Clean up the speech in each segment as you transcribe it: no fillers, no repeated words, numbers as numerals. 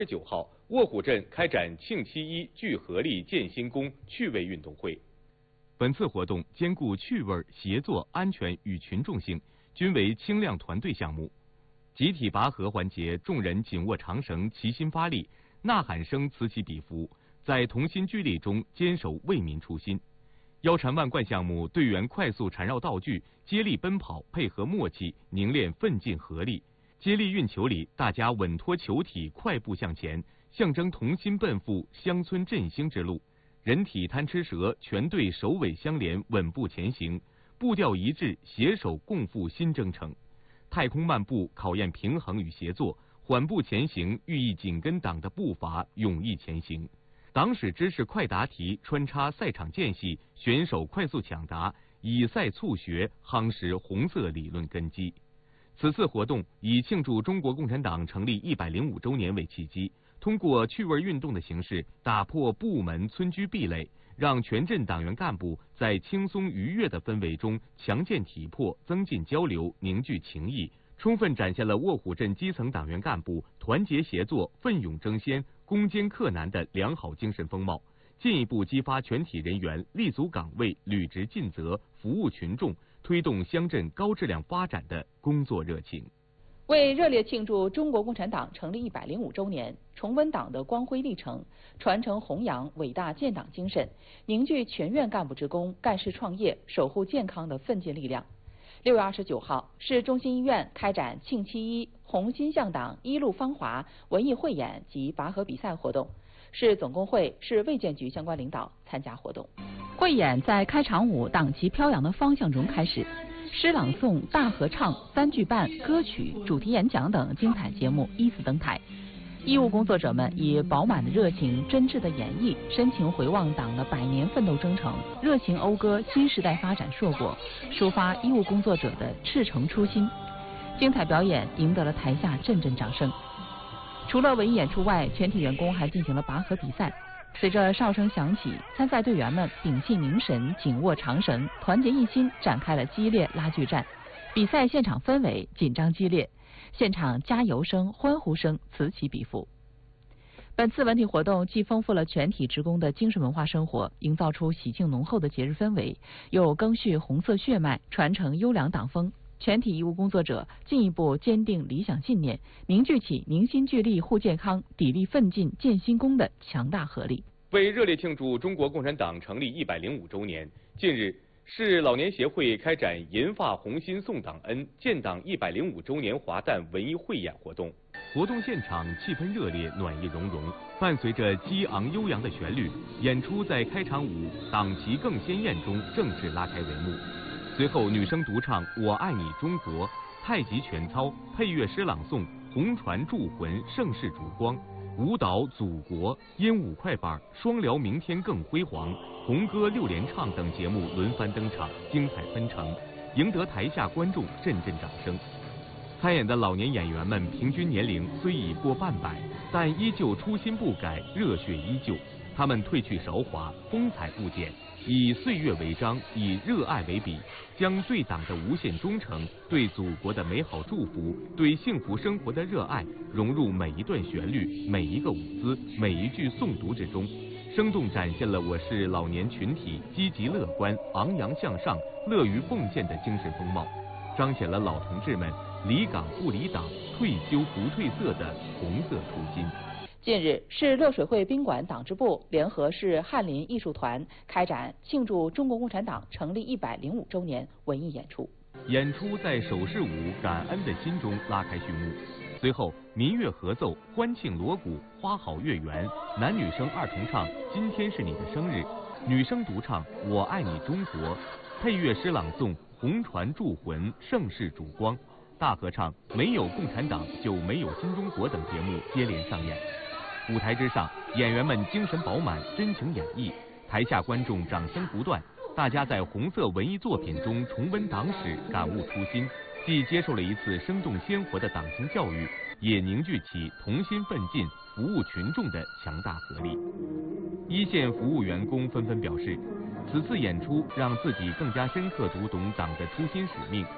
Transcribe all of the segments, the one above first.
9号，卧虎镇开展庆七一聚合力建新功趣味运动会。本次活动兼顾趣味、协作、安全与群众性，均为轻量团队项目。集体拔河环节，众人紧握长绳，齐心发力，呐喊声此起彼伏，在同心聚力中坚守为民初心。腰缠万贯项目，队员快速缠绕道具，接力奔跑，配合默契，凝练奋进合力。接力运球里，大家稳托球体，快步向前，象征同心奔赴乡村振兴之路。人体贪吃蛇，全队首尾相连，稳步前行，步调一致，携手共赴新征程。太空漫步考验平衡与协作，缓步前行寓意紧跟党的步伐，勇毅前行。党史知识快答题穿插赛场间隙，选手快速抢答，以赛促学，夯实红色理论根基。此次活动以庆祝中国共产党成立105周年为契机，通过趣味运动的形式，打破部门村居壁垒，让全镇党员干部在轻松愉悦的氛围中强健体魄，增进交流，凝聚情谊，充分展现了卧虎镇基层党员干部团结协作、奋勇争先、攻坚克难的良好精神风貌，进一步激发全体人员立足岗位、履职尽责、服务群众，推动乡镇高质量发展的工作热情。 为热烈庆祝中国共产党成立105周年，重温党的光辉历程，传承弘扬伟大建党精神，凝聚全院干部职工干事创业、守护健康的奋进力量。6月29号，市中心医院开展庆七一红心向党一路芳华文艺汇演及拔河比赛活动，市总工会、市卫健局相关领导参加活动。汇演在开场舞党旗飘扬的方向中开始，诗朗诵、大合唱、3句半、歌曲、主题演讲等精彩节目依次登台。医务工作者们以饱满的热情、真挚的演绎，深情回望党的100年奋斗征程，热情讴歌新时代发展硕果，抒发医务工作者的赤诚初心。精彩表演赢得了台下阵阵掌声。除了文艺演出外，全体员工还进行了拔河比赛。随着哨声响起，参赛队员们屏气凝神，紧握长绳，团结一心，展开了激烈拉锯战。比赛现场氛围紧张激烈，现场加油声、欢呼声此起彼伏。本次文体活动既丰富了全体职工的精神文化生活，营造出喜庆浓厚的节日氛围，又赓续红色血脉，传承优良党风。全体医务工作者进一步坚定理想信念，凝聚起凝心聚力护健康、砥砺奋进建新功的强大合力。 为热烈庆祝中国共产党成立105周年，近日，市老年协会开展银发红心送党恩建党105周年华诞文艺汇演活动。活动现场气氛热烈，暖意融融，伴随着激昂悠扬的旋律，演出在开场舞党旗更鲜艳中正式拉开帷幕。随后，女生独唱《我爱你中国》，太极拳操，配乐诗朗诵《红船铸魂，盛世烛光》，舞蹈祖国、鹦鹉快板、双辽明天更辉煌、红歌6连唱等节目轮番登场，精彩纷呈，赢得台下观众阵阵掌声。参演的老年演员们平均年龄虽已过半百，但依旧初心不改，热血依旧。他们褪去韶华，风采不减，以岁月为章，以热爱为笔，将对党的无限忠诚、对祖国的美好祝福、对幸福生活的热爱融入每一段旋律、每一个舞姿、每一句诵读之中，生动展现了我市老年群体积极乐观、昂扬向上、乐于奉献的精神风貌，彰显了老同志们离岗不离党、退休不褪色的红色初心。 近日，市乐水会宾馆党支部联合市翰林艺术团开展庆祝中国共产党成立105周年文艺演出。 演出在手势舞感恩的心中拉开序幕，随后民乐合奏、欢庆锣鼓、花好月圆，男女生二重唱《今天是你的生日》，女生独唱《我爱你中国》，配乐诗朗诵《红船铸魂，盛世烛光》，大合唱《没有共产党就没有新中国》等节目接连上演。舞台之上，演员们精神饱满，真情演绎；台下观众掌声不断。大家在红色文艺作品中重温党史，感悟初心，既接受了一次生动鲜活的党情教育，也凝聚起同心奋进、服务群众的强大合力。一线服务员工纷纷表示，此次演出让自己更加深刻读懂党的初心使命。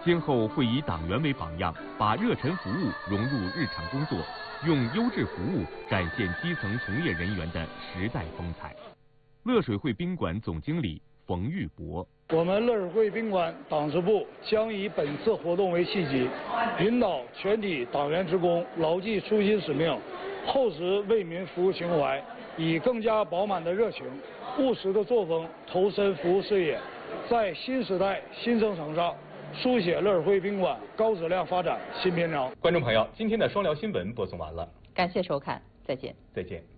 今后会以党员为榜样，把热忱服务融入日常工作，用优质服务展现基层从业人员的时代风采。乐水会宾馆总经理冯玉博： 我们乐水会宾馆党支部将以本次活动为契机，引导全体党员职工牢记初心使命，厚实为民服务情怀，以更加饱满的热情、务实的作风投身服务事业，在新时代新征程上书写乐水会宾馆高质量发展新篇章。 观众朋友，今天的双聊新闻播送完了， 感谢收看，再见。 再见。